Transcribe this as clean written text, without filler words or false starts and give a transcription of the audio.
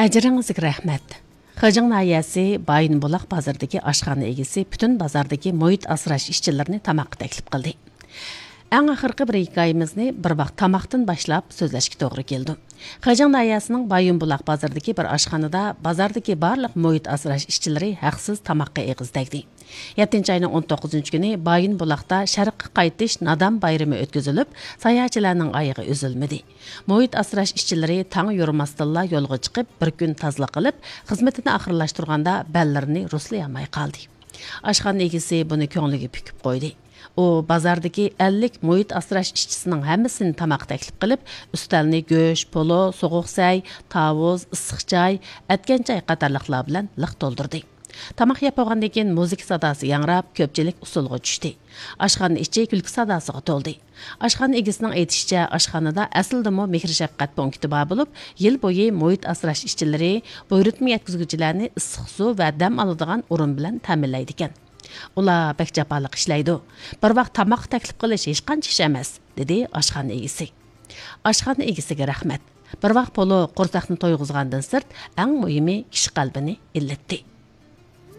Ajrыңızga rahmat. Xijing nahiyasi Bayınbulaq bazardagi oshxona egisi butun bazardagi muhit asrash ishchilarini tamoqqa taklif qildi. Eng axirgi bir hikoyamizni bir vaqt tamoqdan boshlab so'zlashga to'g'ri keldi. Xijing nahiyasining Bayınbulaq bazardagi bir oshxonada bazardagi barliq muhit asrash ishchilari haqsiz tamoqqa eg'iz tegdi. 7 ayning 19 kuni Bayınbulaqda sharqqa qaytish nadam bayrami o'tkazilib, sayohatchilarning oyog'i uzilmadi. Muhit asrash ishchilari tang yurmasdilla yo'lga chiqib, bir kun tozalik qilib, xizmatini oxirlashtirganda ballarini ruslayolmay qoldi. Oshxona egisi buni ko'ngliga pukib qo'ydi. O bazardagi 50 muhit asrash ishchisining hammasini tamoq taklif qilib, ustalni go'sht, polo, so'g'uq say, tavuz, issiq choy, atgan choy qatorliqlar bilan liq to'ldirdi. Tamoq yapolgandan keyin muzika sadosi yangrab, ko'pchilik usulga tushdi. Oshxona ichi kulki sadosiga to'ldi. Oshxona egisining aytishicha, oshxonada aslida mehr shafqat punkti bor bo'lib, yil bo'yi muhit asrash ishchilari buyurtma yetkazuvchilarni issiq suv va dam oladigan o'rin bilan ta'minlaydi ekan. Ular bek jafoliq ishlaydi. Bir vaqt tamoq taklif qilish hech qancha ish emas, dedi oshxona egisi. Oshxona egisiga rahmat. Bir vaqt polo qo'rsaqni to'yg'izgandan sirt, eng muhimi kishi qalbini illatdi.